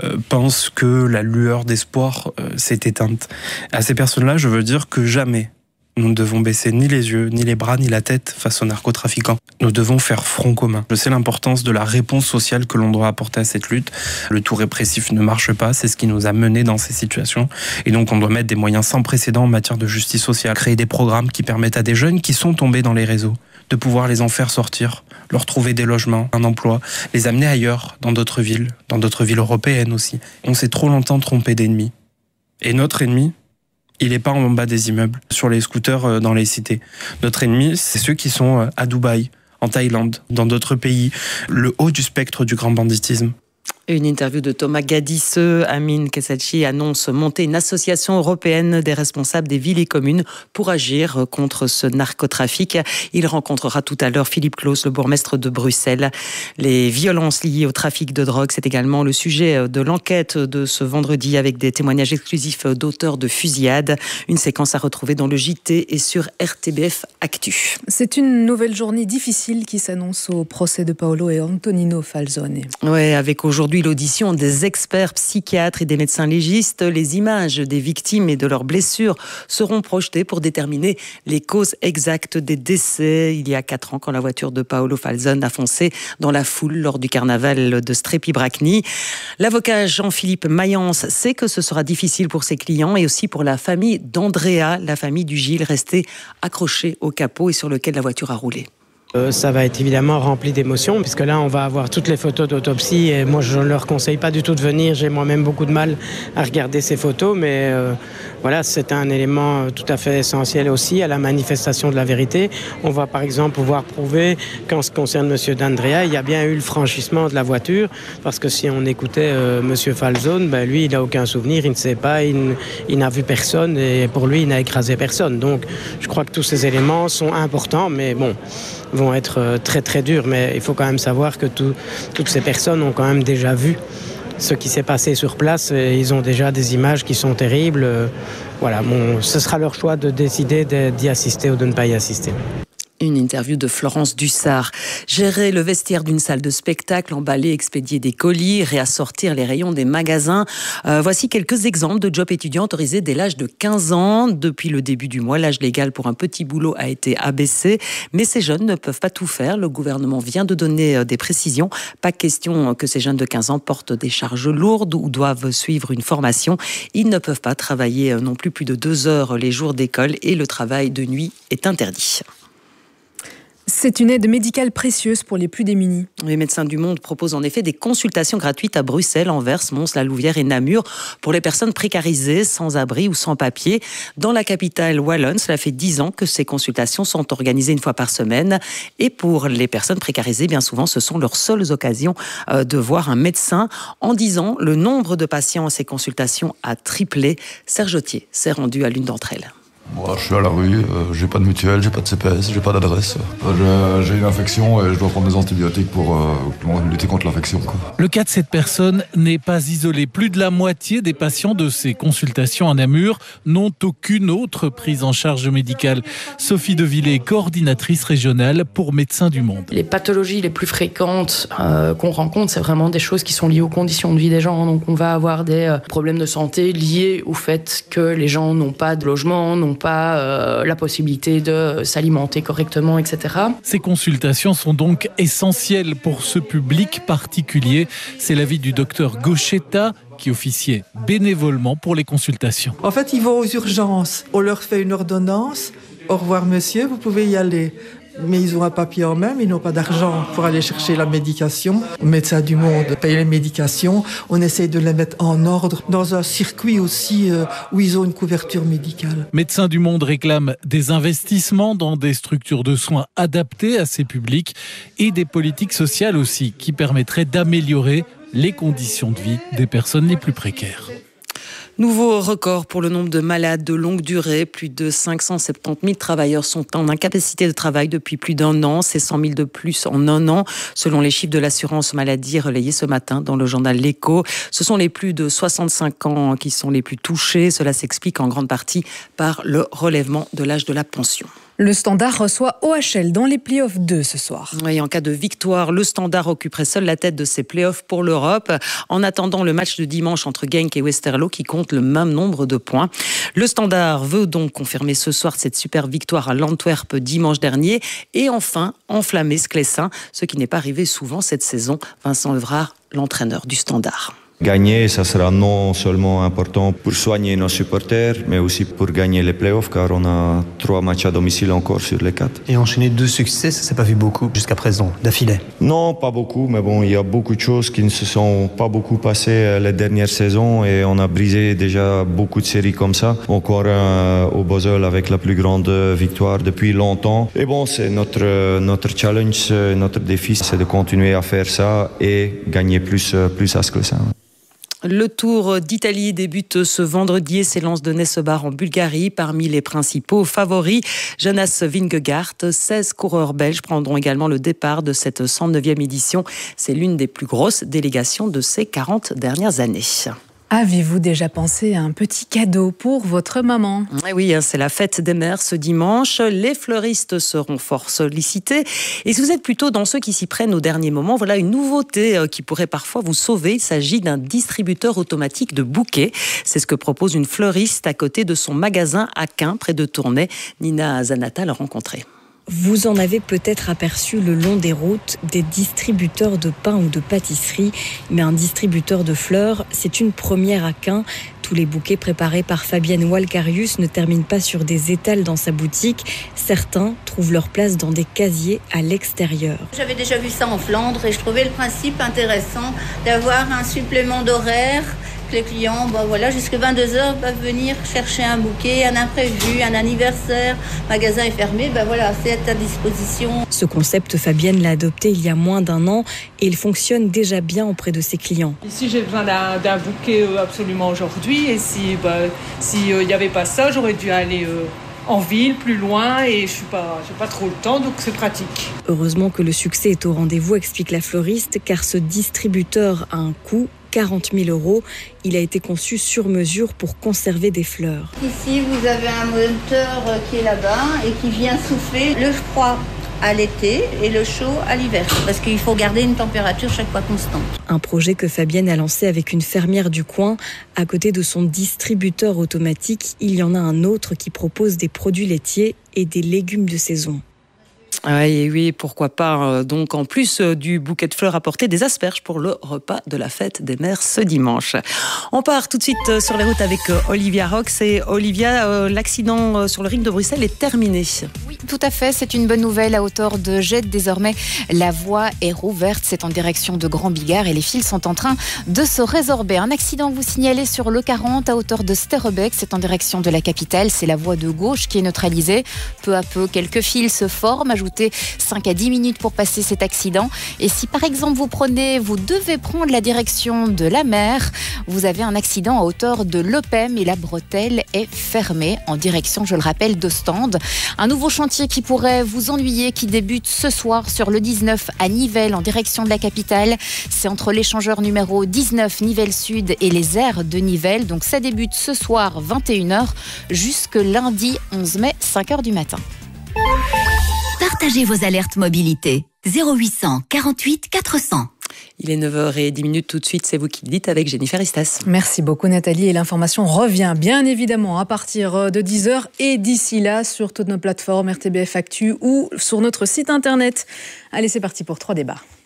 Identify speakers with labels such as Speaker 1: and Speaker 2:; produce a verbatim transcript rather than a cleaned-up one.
Speaker 1: euh, pensent que la lueur d'espoir euh, s'est éteinte. À ces personnes-là, je veux dire que jamais nous ne devons baisser ni les yeux, ni les bras, ni la tête face aux narcotrafiquants. Nous devons faire front commun. Je sais l'importance de la réponse sociale que l'on doit apporter à cette lutte. Le tout répressif ne marche pas, c'est ce qui nous a menés dans ces situations. Et donc on doit mettre des moyens sans précédent en matière de justice sociale. Créer des programmes qui permettent à des jeunes qui sont tombés dans les réseaux de pouvoir les en faire sortir, leur trouver des logements, un emploi, les amener ailleurs, dans d'autres villes, dans d'autres villes européennes aussi. On s'est trop longtemps trompé d'ennemi. Et notre ennemi, il n'est pas en bas des immeubles, sur les scooters dans les cités. Notre ennemi, c'est ceux qui sont à Dubaï, en Thaïlande, dans d'autres pays, le haut du spectre du grand banditisme.
Speaker 2: Une interview de Thomas Gadisseux. Amin Kessachi annonce monter une association européenne des responsables des villes et communes pour agir contre ce narcotrafic. Il rencontrera tout à l'heure Philippe Claus, le bourgmestre de Bruxelles. Les violences liées au trafic de drogue, c'est également le sujet de l'enquête de ce vendredi avec des témoignages exclusifs d'auteurs de fusillades. Une séquence à retrouver dans le J T et sur R T B F Actu.
Speaker 3: C'est une nouvelle journée difficile qui s'annonce au procès de Paolo et Antonino Falzone.
Speaker 2: Ouais, avec aujourd'hui l'audition des experts psychiatres et des médecins légistes, les images des victimes et de leurs blessures seront projetées pour déterminer les causes exactes des décès. Il y a quatre ans, quand la voiture de Paolo Falzone a foncé dans la foule lors du carnaval de Strepi-Bracni. L'avocat Jean-Philippe Mayence sait que ce sera difficile pour ses clients et aussi pour la famille d'Andrea, la famille du Gilles, restée accrochée au capot et sur lequel la voiture a roulé.
Speaker 4: Euh, ça va être évidemment rempli d'émotions, puisque là on va avoir toutes les photos d'autopsie et moi je ne leur conseille pas du tout de venir, j'ai moi-même beaucoup de mal à regarder ces photos, mais euh, voilà, c'est un élément tout à fait essentiel aussi à la manifestation de la vérité. On va par exemple pouvoir prouver qu'en ce qui concerne M. D'Andrea, il y a bien eu le franchissement de la voiture, parce que si on écoutait euh, M. Falzone, ben, lui il n'a aucun souvenir, il ne sait pas, il, il n'a vu personne et pour lui il n'a écrasé personne. Donc je crois que tous ces éléments sont importants, mais bon, vont être très très durs, mais il faut quand même savoir que tout, toutes ces personnes ont quand même déjà vu ce qui s'est passé sur place et ils ont déjà des images qui sont terribles. Voilà, bon, ce sera leur choix de décider d'y assister ou de ne pas y assister.
Speaker 2: Une interview de Florence Dussard. Gérer le vestiaire d'une salle de spectacle, emballer, expédier des colis, réassortir les rayons des magasins. Euh, voici quelques exemples de jobs étudiants autorisés dès l'âge de quinze ans. Depuis le début du mois, l'âge légal pour un petit boulot a été abaissé. Mais ces jeunes ne peuvent pas tout faire. Le gouvernement vient de donner des précisions. Pas question que ces jeunes de quinze ans portent des charges lourdes ou doivent suivre une formation. Ils ne peuvent pas travailler non plus plus de deux heures les jours d'école et le travail de nuit est interdit.
Speaker 3: C'est une aide médicale précieuse pour les plus démunis.
Speaker 2: Les Médecins du Monde proposent en effet des consultations gratuites à Bruxelles, Anvers, Mons, La Louvière et Namur pour les personnes précarisées, sans abri ou sans papier. Dans la capitale wallonne, cela fait dix ans que ces consultations sont organisées une fois par semaine. Et pour les personnes précarisées, bien souvent, ce sont leurs seules occasions de voir un médecin. En dix ans, le nombre de patients à ces consultations a triplé. Serge Autier s'est rendu à l'une d'entre elles.
Speaker 5: Moi, je suis à la rue, euh, j'ai pas de mutuelle, j'ai pas de C P S, j'ai pas d'adresse. Euh, j'ai une infection et je dois prendre des antibiotiques pour, euh, pour lutter contre l'infection, quoi.
Speaker 6: Le cas de cette personne n'est pas isolé. Plus de la moitié des patients de ces consultations à Namur n'ont aucune autre prise en charge médicale. Sophie Devillé, coordinatrice régionale pour Médecins du Monde.
Speaker 7: Les pathologies les plus fréquentes euh, qu'on rencontre, c'est vraiment des choses qui sont liées aux conditions de vie des gens. Donc on va avoir des euh, problèmes de santé liés au fait que les gens n'ont pas de logement, n'ont pas euh, la possibilité de s'alimenter correctement, et cetera.
Speaker 6: Ces consultations sont donc essentielles pour ce public particulier. C'est l'avis du docteur Gauchetta, qui officiait bénévolement pour les consultations.
Speaker 8: En fait, ils vont aux urgences. On leur fait une ordonnance. Au revoir, monsieur, vous pouvez y aller. Mais ils ont un papier en main, mais ils n'ont pas d'argent pour aller chercher la médication. Médecins du Monde payent les médications. On essaye de les mettre en ordre dans un circuit aussi euh, où ils ont une couverture médicale.
Speaker 6: Médecins du Monde réclament des investissements dans des structures de soins adaptées à ces publics et des politiques sociales aussi qui permettraient d'améliorer les conditions de vie des personnes les plus précaires.
Speaker 2: Nouveau record pour le nombre de malades de longue durée. Plus de cinq cent soixante-dix mille travailleurs sont en incapacité de travail depuis plus d'un an. C'est cent mille de plus en un an, selon les chiffres de l'assurance maladie relayés ce matin dans le journal L'Écho. Ce sont les plus de soixante-cinq ans qui sont les plus touchés. Cela s'explique en grande partie par le relèvement de l'âge de la pension.
Speaker 3: Le Standard reçoit O H L dans les playoffs deux ce soir.
Speaker 2: Oui, en cas de victoire, le Standard occuperait seul la tête de ces playoffs pour l'Europe. En attendant le match de dimanche entre Genk et Westerlo qui compte le même nombre de points. Le Standard veut donc confirmer ce soir cette super victoire à l'Antwerp dimanche dernier et enfin enflammer Sclessin, ce qui n'est pas arrivé souvent cette saison. Vincent Evrard, l'entraîneur du Standard.
Speaker 9: Gagner, ça sera non seulement important pour soigner nos supporters, mais aussi pour gagner les playoffs, car on a trois matchs à domicile encore sur les quatre.
Speaker 10: Et enchaîner deux succès, ça s'est pas vu beaucoup jusqu'à présent, d'affilée?
Speaker 9: Non, pas beaucoup, mais bon, il y a beaucoup de choses qui ne se sont pas beaucoup passées les dernières saisons et on a brisé déjà beaucoup de séries comme ça. Encore euh, au Basel avec la plus grande victoire depuis longtemps. Et bon, c'est notre, notre challenge, notre défi, c'est de continuer à faire ça et gagner plus, plus à Sclessin.
Speaker 2: Le Tour d'Italie débute ce vendredi et s'élance de Nessebar en Bulgarie. Parmi les principaux favoris, Jonas Vingegaard, seize coureurs belges prendront également le départ de cette cent neuvième édition. C'est l'une des plus grosses délégations de ces quarante dernières années.
Speaker 3: Avez-vous déjà pensé à un petit cadeau pour votre maman ?
Speaker 2: Oui, c'est la fête des mères ce dimanche. Les fleuristes seront fort sollicités. Et si vous êtes plutôt dans ceux qui s'y prennent au dernier moment, voilà une nouveauté qui pourrait parfois vous sauver. Il s'agit d'un distributeur automatique de bouquets. C'est ce que propose une fleuriste à côté de son magasin à Caen, près de Tournai. Nina Zanata l'a rencontrée.
Speaker 11: Vous en avez peut-être aperçu le long des routes des distributeurs de pain ou de pâtisserie, mais un distributeur de fleurs, c'est une première à Caen. Tous les bouquets préparés par Fabienne Walcarius ne terminent pas sur des étals dans sa boutique. Certains trouvent leur place dans des casiers à l'extérieur.
Speaker 12: J'avais déjà vu ça en Flandre et je trouvais le principe intéressant d'avoir un supplément d'horaire. Les clients, bah voilà, jusqu'à vingt-deux heures, peuvent venir chercher un bouquet, un imprévu, un anniversaire, le magasin est fermé, bah voilà, c'est à ta disposition.
Speaker 11: Ce concept, Fabienne l'a adopté il y a moins d'un an et il fonctionne déjà bien auprès de ses clients.
Speaker 13: Ici, j'ai besoin d'un, d'un bouquet absolument aujourd'hui et si bah, si, euh, y avait pas ça, j'aurais dû aller euh, en ville, plus loin et je suis pas, j'ai pas trop le temps, donc c'est pratique.
Speaker 11: Heureusement que le succès est au rendez-vous, explique la fleuriste, car ce distributeur a un coût. quarante mille euros. Il a été conçu sur mesure pour conserver des fleurs.
Speaker 12: Ici, vous avez un moteur qui est là-bas et qui vient souffler le froid à l'été et le chaud à l'hiver, parce qu'il faut garder une température chaque fois constante.
Speaker 11: Un projet que Fabienne a lancé avec une fermière du coin. À côté de son distributeur automatique, il y en a un autre qui propose des produits laitiers et des légumes de saison.
Speaker 2: Oui, oui, pourquoi pas. Donc, en plus du bouquet de fleurs, apporter des asperges pour le repas de la fête des mères ce dimanche. On part tout de suite sur les routes avec Olivia Rox. Et Olivia, l'accident sur le ring de Bruxelles est terminé.
Speaker 14: Oui, tout à fait. C'est une bonne nouvelle. À hauteur de Jette, désormais, la voie est rouverte. C'est en direction de Grand Bigard et les fils sont en train de se résorber. Un accident vous signalez sur le quarante à hauteur de Sterrebeek. C'est en direction de la capitale. C'est la voie de gauche qui est neutralisée. Peu à peu, quelques fils se forment. Ajoutez cinq à dix minutes pour passer cet accident. Et si par exemple vous prenez, vous devez prendre la direction de la mer, vous avez un accident à hauteur de Lepem et la bretelle est fermée en direction, je le rappelle, d'Ostende. Un nouveau chantier qui pourrait vous ennuyer, qui débute ce soir sur le dix-neuf à Nivelles en direction de la capitale. C'est entre l'échangeur numéro dix-neuf Nivelles Sud et les aires de Nivelles. Donc ça débute ce soir vingt et une heures jusque lundi onze mai cinq heures du matin.
Speaker 15: Partagez vos alertes mobilité. zéro huit cent quarante-huit quatre cents.
Speaker 2: Il est neuf heures dix tout de suite, c'est vous qui le dites avec Jennifer Istas.
Speaker 3: Merci beaucoup Nathalie et l'information revient bien évidemment à partir de dix heures et d'ici là sur toutes nos plateformes R T B F Actu ou sur notre site internet. Allez, c'est parti pour trois débats.